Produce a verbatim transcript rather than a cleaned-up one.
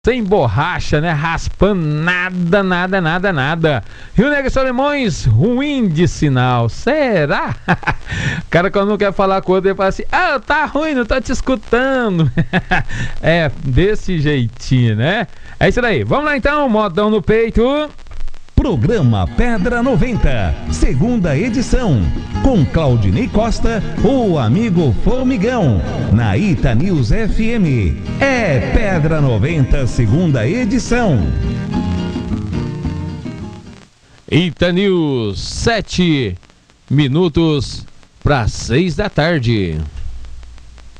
sem borracha, né? Raspando nada, nada, nada, nada. Rio Negro e Solimões, ruim de sinal. Será? Cara, quando não quer falar com o outro, ele fala assim: ah, tá ruim, não tô te escutando. É, desse jeitinho, né? É isso daí. Vamos lá então, modão no peito. Programa Pedra noventa, segunda edição, com Claudinei Costa, o amigo Formigão, na Ita News F M. É Pedra noventa, segunda edição. Ita News, sete minutos para seis da tarde.